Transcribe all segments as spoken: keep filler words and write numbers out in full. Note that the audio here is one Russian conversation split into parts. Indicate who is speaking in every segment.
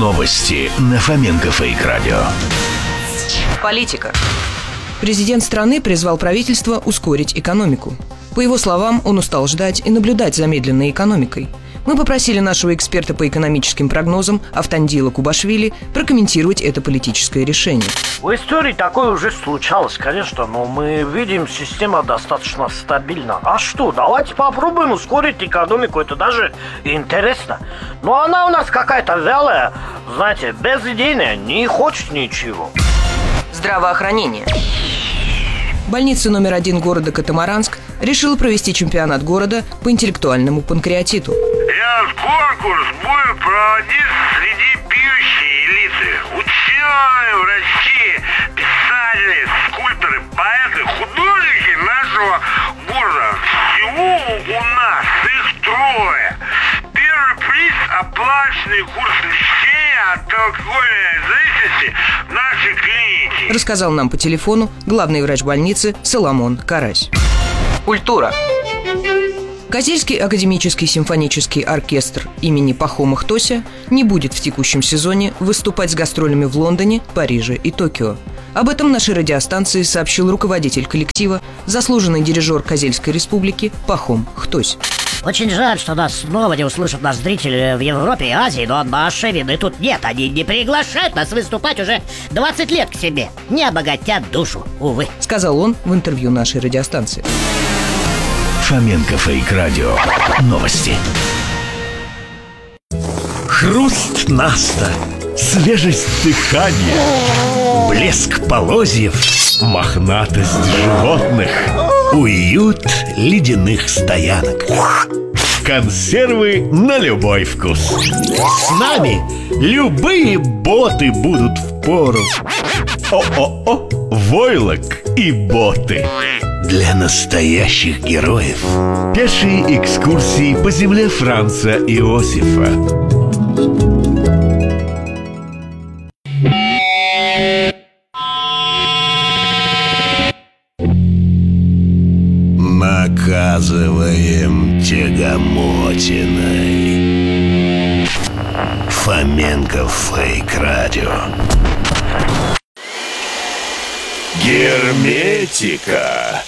Speaker 1: Новости на Фоменко Фейк Радио.
Speaker 2: Политика. Президент страны призвал правительство ускорить экономику. По его словам, он устал ждать и наблюдать за медленной экономикой. Мы попросили нашего эксперта по экономическим прогнозам Автандила Кубашвили прокомментировать это политическое решение.
Speaker 3: В истории такое уже случалось, конечно, но мы видим, система достаточно стабильна. А что, давайте попробуем ускорить экономику, это даже интересно. Но она у нас какая-то вялая, знаете, безидейная, не хочет ничего.
Speaker 2: Здравоохранение. Больница номер один города Катамаранск решила провести чемпионат города по интеллектуальному панкреатиту.
Speaker 4: Этот конкурс будет проводиться среди пьющей элиты. Ученые, врачи, писатели, скульпторы, поэты, художники нашего города. Всего у нас их трое. Первый приз – оплаченный курс лечения от алкогольной зависимости в нашей клинике.
Speaker 2: Рассказал нам по телефону главный врач больницы Соломон Карась. Культура. Козельский академический симфонический оркестр имени Пахома Хтося не будет в текущем сезоне выступать с гастролями в Лондоне, Париже и Токио. Об этом нашей радиостанции сообщил руководитель коллектива, заслуженный дирижер Козельской республики Пахом Хтось.
Speaker 5: Очень жаль, что нас снова не услышат нас зрители в Европе и Азии, но нашей вины тут нет. Они не приглашают нас выступать уже двадцать лет к себе. Не обогатят душу, увы.
Speaker 2: Сказал он в интервью нашей радиостанции.
Speaker 1: Фоменко Фейк Радио. Новости.
Speaker 6: Хруст наста, свежесть дыхания, блеск полозьев, мохнатость животных, уют ледяных стоянок. Консервы на любой вкус. С нами любые боты будут впору. О-о-о, войлок и боты. Для настоящих героев. Пешие экскурсии по земле Франца Иосифа. Наказываем тягомотиной. Фоменко Фейк Радио. Герметика.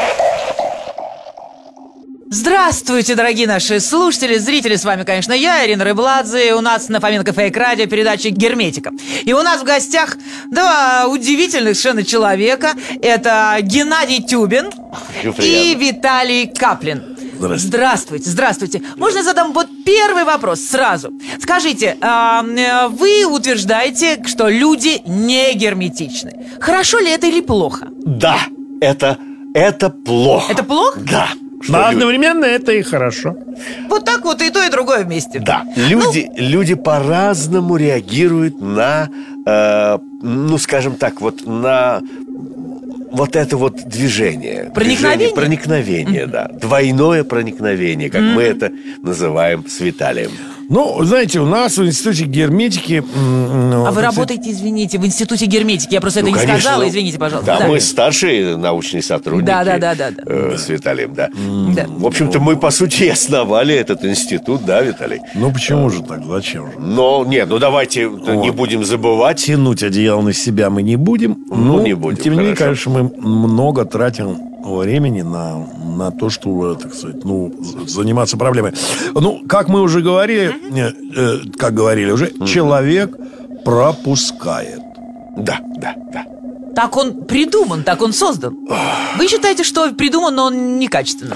Speaker 7: Здравствуйте, дорогие наши слушатели, зрители, с вами, конечно, я, Ирина Рыбладзе, у нас на Фоменко Фейк Радио передача «Герметика». И у нас в гостях два удивительных совершенно человека. Это Геннадий Тюбин и Виталий Каплин.
Speaker 6: Здравствуйте.
Speaker 7: Здравствуйте, здравствуйте. Можно я задам вот первый вопрос сразу? Скажите, э, вы утверждаете, что люди не герметичны. Хорошо ли это или плохо?
Speaker 6: Да, это, это плохо.
Speaker 7: Это плохо?
Speaker 6: Да.
Speaker 8: Но люди... одновременно это и хорошо.
Speaker 7: Вот так вот и то, и другое вместе.
Speaker 6: Да, люди, ну... люди по-разному реагируют на, э, ну, скажем так, вот на вот это вот движение.
Speaker 7: Проникновение?
Speaker 6: Движение, проникновение, mm-hmm. да. Двойное проникновение, как mm-hmm. мы это называем с Виталием.
Speaker 8: Ну, знаете, у нас в Институте герметики... Ну,
Speaker 7: а вы работаете, извините, в Институте герметики? Я просто ну, это не конечно, сказала, извините, пожалуйста.
Speaker 6: Да, да, мы старшие научные сотрудники.
Speaker 7: Да, да, да, да, да.
Speaker 6: Э, с Виталием, да.
Speaker 7: да.
Speaker 6: В общем-то, мы, по сути, основали этот институт, да, Виталий?
Speaker 8: Ну, почему же так? Зачем же?
Speaker 6: Но, нет, ну, давайте вот. не будем забывать.
Speaker 8: Тянуть одеяло на себя мы не будем.
Speaker 6: Ну,
Speaker 8: ну
Speaker 6: не будем,
Speaker 8: тем не менее, конечно, мы много тратим времени на, на то, чтобы, так сказать, ну, заниматься проблемой. Ну, как мы уже говорили, э, э, как говорили уже, mm-hmm. человек пропускает.
Speaker 6: Да, да, да.
Speaker 7: Так он придуман, так он создан. Вы считаете, что придуман, но он некачественно?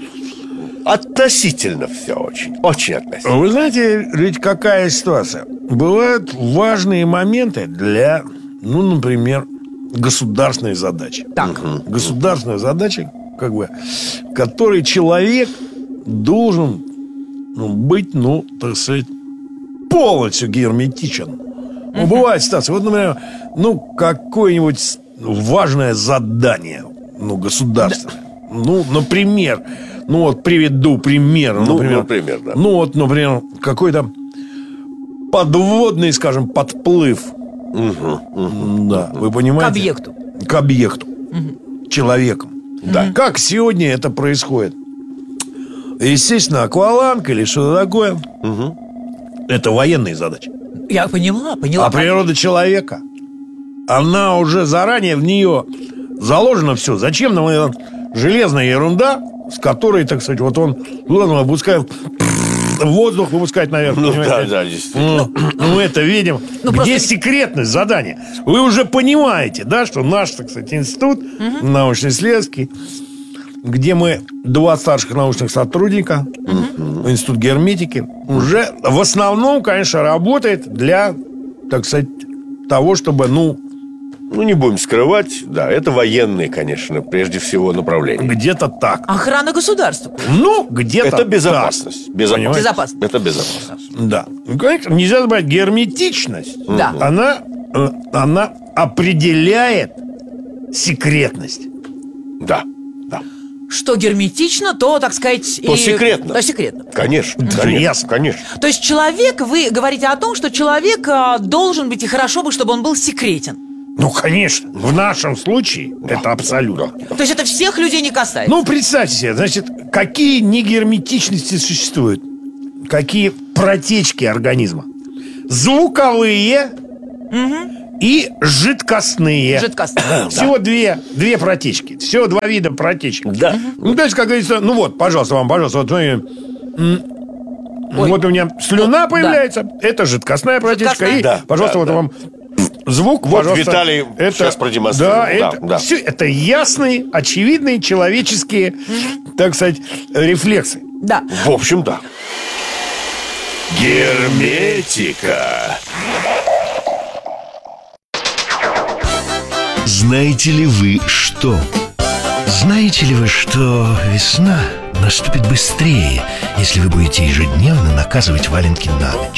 Speaker 6: Относительно все очень, очень относительно.
Speaker 8: Вы знаете, ведь какая ситуация? Бывают важные моменты для, ну, например, государственной задачи.
Speaker 7: Так.
Speaker 8: Угу. Государственная задача, как бы, в которой человек должен ну, быть, ну, так сказать, полностью герметичен. Uh-huh. Ну, бывает ситуация. Вот, например, ну, какое-нибудь важное задание, ну, государственное. Да. Ну, например, ну, вот приведу пример.
Speaker 6: Ну,
Speaker 8: например,
Speaker 6: например, да.
Speaker 8: Ну, вот, например, какой-то подводный, скажем, подплыв.
Speaker 6: Угу, угу,
Speaker 8: да, вы понимаете?
Speaker 7: К объекту.
Speaker 8: К объекту. Угу. Человеком. Да. Угу. Как сегодня это происходит? Естественно, акваланг или что-то такое.
Speaker 6: Угу.
Speaker 8: Это военные задачи.
Speaker 7: Я поняла, поняла.
Speaker 8: А природа человека, она уже заранее в нее заложено все. Зачем нам эта железная ерунда, с которой, так сказать, вот он ладно, выпускает воздух, выпускать наверх.
Speaker 6: Ну
Speaker 8: понимаете?
Speaker 6: да, да, действительно.
Speaker 8: Ну, мы это видим.
Speaker 7: Ну,
Speaker 8: Где
Speaker 7: просто-
Speaker 8: секретность задания? Вы уже понимаете, да, что наш, так сказать, институт угу. научно-исследовательский, где мы два старших научных сотрудника, угу. институт герметики, уже в основном, конечно, работает для, так сказать, того, чтобы, ну,
Speaker 6: Ну, не будем скрывать, да, это военные, конечно, прежде всего направления.
Speaker 8: где-то так.
Speaker 7: Охрана государства.
Speaker 8: Ну, где-то
Speaker 6: Это безопасность.
Speaker 8: так.
Speaker 6: Безопасность.
Speaker 7: Безопасность.
Speaker 6: Это безопасность.
Speaker 8: Да. Ну, конечно, нельзя забывать, герметичность,
Speaker 7: Да.
Speaker 8: она, э, она определяет секретность.
Speaker 6: Да, да.
Speaker 7: Что герметично, то, так сказать...
Speaker 6: То
Speaker 7: и...
Speaker 6: секретно.
Speaker 7: То секретно.
Speaker 6: Конечно,
Speaker 8: Да,
Speaker 6: конечно,
Speaker 8: ясно.
Speaker 6: конечно.
Speaker 7: То есть человек, вы говорите о том, что человек а, должен быть, и хорошо бы, чтобы он был секретен.
Speaker 8: Ну, конечно, в нашем случае это абсолютно.
Speaker 7: То есть это всех людей не касается.
Speaker 8: Ну, представьте себе, значит, какие негерметичности существуют, какие протечки организма. Звуковые и жидкостные.
Speaker 7: Жидкостные.
Speaker 8: Всего две, две протечки. Всего два вида протечек.
Speaker 6: Да.
Speaker 8: Ну, то есть, как говорится, ну вот, пожалуйста, вам, пожалуйста, вот, смотри, м, вот у меня слюна появляется, это жидкостная протечка.
Speaker 7: Жидкостная.
Speaker 8: И,
Speaker 6: Да,
Speaker 8: пожалуйста,
Speaker 6: да,
Speaker 8: вот
Speaker 6: да.
Speaker 8: вам звук,
Speaker 6: Вот
Speaker 8: пожалуйста.
Speaker 6: Виталий сейчас продемонстрировал.
Speaker 8: Да,
Speaker 6: Да,
Speaker 8: это,
Speaker 6: да.
Speaker 8: Все, это ясные, очевидные человеческие, так сказать, рефлексы.
Speaker 7: Да.
Speaker 6: В общем, да.
Speaker 1: Герметика. Знаете ли вы что? Знаете ли вы, что весна наступит быстрее, если вы будете ежедневно наказывать валенки на ночь?